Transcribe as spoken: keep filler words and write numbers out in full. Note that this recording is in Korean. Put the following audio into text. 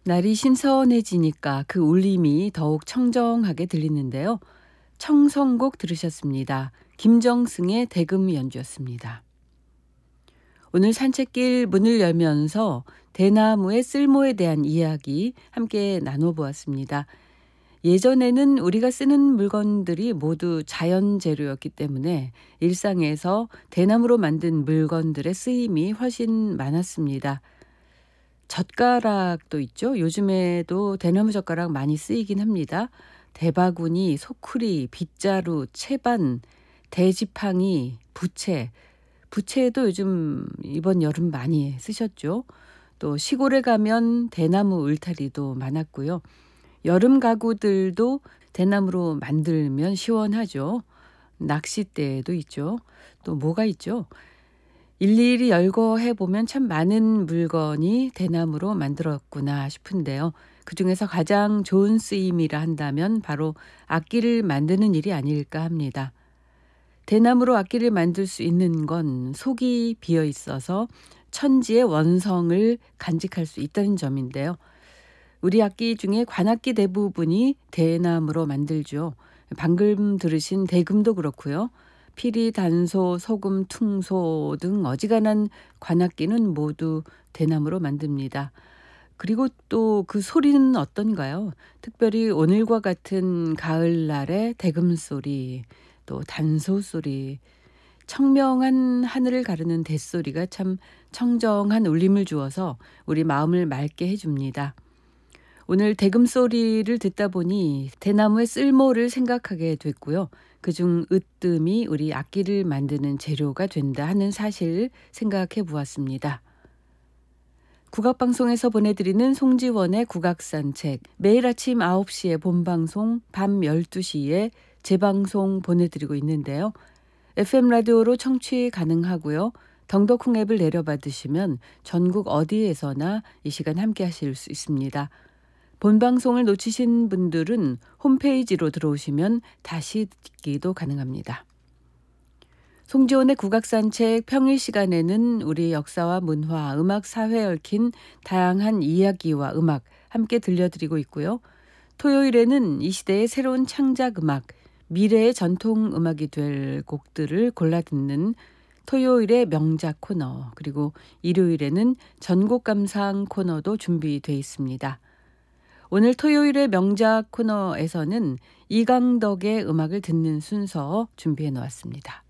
날이 신선해지니까 그 울림이 더욱 청정하게 들리는데요. 청성곡 들으셨습니다. 김정승의 대금 연주였습니다. 오늘 산책길 문을 열면서 대나무의 쓸모에 대한 이야기 함께 나눠보았습니다. 예전에는 우리가 쓰는 물건들이 모두 자연 재료였기 때문에 일상에서 대나무로 만든 물건들의 쓰임이 훨씬 많았습니다. 젓가락도 있죠. 요즘에도 대나무 젓가락 많이 쓰이긴 합니다. 대바구니, 소쿠리, 빗자루, 채반, 대지팡이, 부채. 부채도 요즘 이번 여름 많이 쓰셨죠. 또 시골에 가면 대나무 울타리도 많았고요. 여름 가구들도 대나무로 만들면 시원하죠. 낚싯대도 있죠. 또 뭐가 있죠? 일일이 열거해 보면 참 많은 물건이 대나무로 만들었구나 싶은데요. 그중에서 가장 좋은 쓰임이라 한다면 바로 악기를 만드는 일이 아닐까 합니다. 대나무로 악기를 만들 수 있는 건 속이 비어 있어서 천지의 원성을 간직할 수 있다는 점인데요. 우리 악기 중에 관악기 대부분이 대나무로 만들죠. 방금 들으신 대금도 그렇고요. 피리, 단소, 소금, 퉁소 등 어지간한 관악기는 모두 대나무로 만듭니다. 그리고 또 그 소리는 어떤가요? 특별히 오늘과 같은 가을날의 대금 소리, 또 단소 소리, 청명한 하늘을 가르는 뱃소리가 참 청정한 울림을 주어서 우리 마음을 맑게 해줍니다. 오늘 대금 소리를 듣다 보니 대나무의 쓸모를 생각하게 됐고요. 그중 으뜸이 우리 악기를 만드는 재료가 된다 하는 사실을 생각해 보았습니다. 국악방송에서 보내드리는 송지원의 국악산책, 매일 아침 아홉 시에 본방송, 밤 열두 시에 재방송 보내드리고 있는데요. 에프엠 라디오로 청취 가능하고요. 덩더콩 앱을 내려받으시면 전국 어디에서나 이 시간 함께 하실 수 있습니다. 본방송을 놓치신 분들은 홈페이지로 들어오시면 다시 듣기도 가능합니다. 송지원의 국악산책 평일 시간에는 우리 역사와 문화, 음악, 사회에 얽힌 다양한 이야기와 음악 함께 들려드리고 있고요. 토요일에는 이 시대의 새로운 창작 음악, 미래의 전통 음악이 될 곡들을 골라 듣는 토요일의 명작 코너, 그리고 일요일에는 전곡 감상 코너도 준비되어 있습니다. 오늘 토요일의 명작 코너에서는 이강덕의 음악을 듣는 순서 준비해 놓았습니다.